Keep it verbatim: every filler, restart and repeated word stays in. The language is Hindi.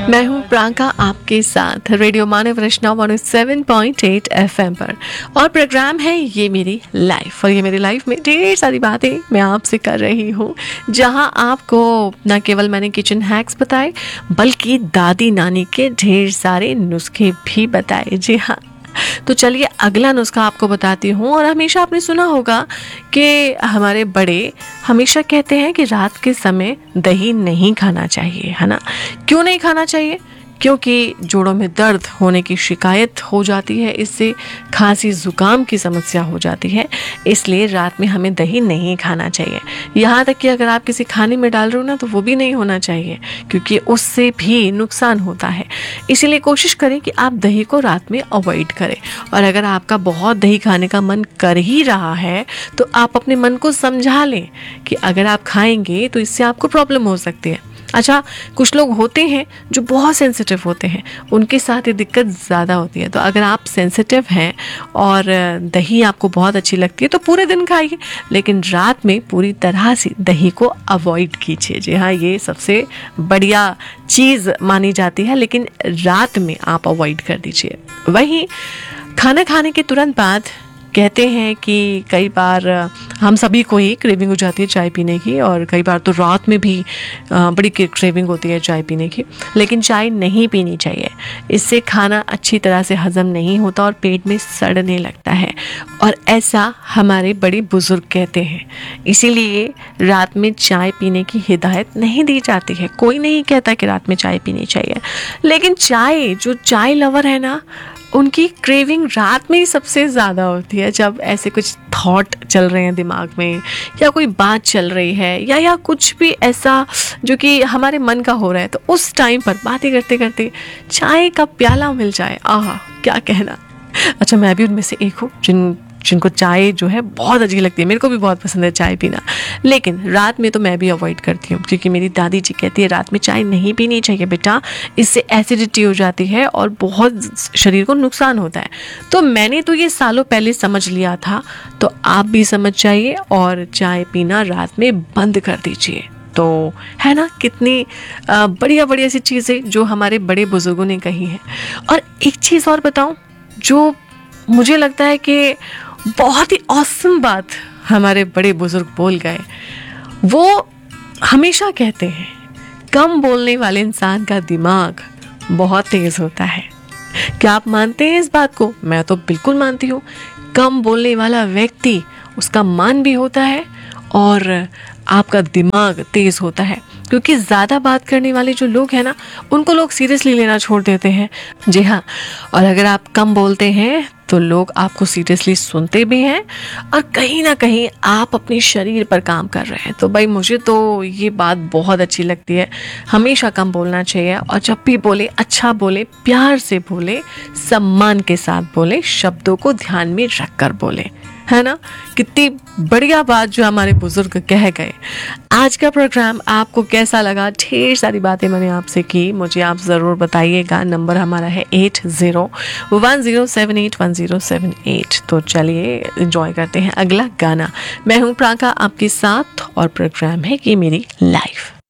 मैं हूँ प्रांका आपके साथ रेडियो मानव रचना one seven point eight FM पर, और प्रोग्राम है ये मेरी लाइफ। और ये मेरी लाइफ में ढेर सारी बातें मैं आपसे कर रही हूँ, जहाँ आपको न केवल मैंने किचन हैक्स बताए बल्कि दादी नानी के ढेर सारे नुस्खे भी बताए। जी हाँ, तो चलिए अगला नुस्खा आपको बताती हूँ। और हमेशा आपने सुना होगा कि हमारे बड़े हमेशा कहते हैं कि रात के समय दही नहीं खाना चाहिए, है ना। क्यों नहीं खाना चाहिए? क्योंकि जोड़ों में दर्द होने की शिकायत हो जाती है, इससे खांसी ज़ुकाम की समस्या हो जाती है, इसलिए रात में हमें दही नहीं खाना चाहिए। यहाँ तक कि अगर आप किसी खाने में डाल रहे हो ना, तो वो भी नहीं होना चाहिए, क्योंकि उससे भी नुकसान होता है। इसीलिए कोशिश करें कि आप दही को रात में अवॉइड करें। और अगर आपका बहुत दही खाने का मन कर ही रहा है, तो आप अपने मन को समझा लें कि अगर आप खाएंगे तो इससे आपको प्रॉब्लम हो सकती है। अच्छा, कुछ लोग होते हैं जो बहुत सेंसिटिव होते हैं, उनके साथ ये दिक्कत ज़्यादा होती है। तो अगर आप सेंसिटिव हैं और दही आपको बहुत अच्छी लगती है तो पूरे दिन खाइए, लेकिन रात में पूरी तरह से दही को अवॉइड कीजिए। जी हाँ, ये सबसे बढ़िया चीज़ मानी जाती है, लेकिन रात में आप अवॉइड कर दीजिए। वहीं खाना खाने के तुरंत बाद कहते हैं कि कई बार हम सभी को ही क्रेविंग हो जाती है चाय पीने की, और कई बार तो रात में भी बड़ी क्रेविंग होती है चाय पीने की। लेकिन चाय नहीं पीनी चाहिए, इससे खाना अच्छी तरह से हजम नहीं होता और पेट में सड़ने लगता है, और ऐसा हमारे बड़े बुजुर्ग कहते हैं। इसीलिए रात में चाय पीने की हिदायत नहीं दी जाती है। कोई नहीं कहता कि रात में चाय पीनी चाहिए, लेकिन चाय जो चाय लवर है ना, उनकी क्रेविंग रात में ही सबसे ज़्यादा होती है, जब ऐसे कुछ थॉट चल रहे हैं दिमाग में, या कोई बात चल रही है, या या कुछ भी ऐसा जो कि हमारे मन का हो रहा है, तो उस टाइम पर बातें करते करते चाय का प्याला मिल जाए, आहा क्या कहना। अच्छा, मैं भी उनमें से एक हूँ जिन जिनको चाय जो है बहुत अच्छी लगती है। मेरे को भी बहुत पसंद है चाय पीना, लेकिन रात में तो मैं भी अवॉइड करती हूँ, क्योंकि मेरी दादी जी कहती है रात में चाय नहीं पीनी चाहिए बेटा, इससे एसिडिटी हो जाती है और बहुत शरीर को नुकसान होता है। तो मैंने तो ये सालों पहले समझ लिया था, तो आप भी समझ जाइए और चाय पीना रात में बंद कर दीजिए। तो है ना, कितनी बढ़िया बढ़िया सी चीज़ें जो हमारे बड़े बुजुर्गों ने कही हैं। और एक चीज़ और बताऊँ जो मुझे लगता है कि बहुत ही ऑसम बात हमारे बड़े बुजुर्ग बोल गए। वो हमेशा कहते हैं कम बोलने वाले इंसान का दिमाग बहुत तेज होता है। क्या आप मानते हैं इस बात को? मैं तो बिल्कुल मानती हूँ। कम बोलने वाला व्यक्ति, उसका मान भी होता है और आपका दिमाग तेज होता है, क्योंकि ज़्यादा बात करने वाले जो लोग हैं ना, उनको लोग सीरियसली लेना छोड़ देते हैं। जी हाँ, और अगर आप कम बोलते हैं तो लोग आपको सीरियसली सुनते भी हैं, और कहीं ना कहीं आप अपने शरीर पर काम कर रहे हैं। तो भाई मुझे तो ये बात बहुत अच्छी लगती है। हमेशा कम बोलना चाहिए, और जब भी बोले अच्छा बोले, प्यार से बोले, सम्मान के साथ बोले, शब्दों को ध्यान में रख कर बोले, है ना। कितनी बढ़िया बात जो हमारे बुजुर्ग कह गए। आज का प्रोग्राम आपको कैसा लगा? ढेर सारी बातें मैंने आपसे की, मुझे आप ज़रूर बताइएगा। नंबर हमारा है eight zero one zero seven eight one zero seven eight. तो चलिए एंजॉय करते हैं अगला गाना। मैं हूँ प्रांका आपके साथ, और प्रोग्राम है ये मेरी लाइफ।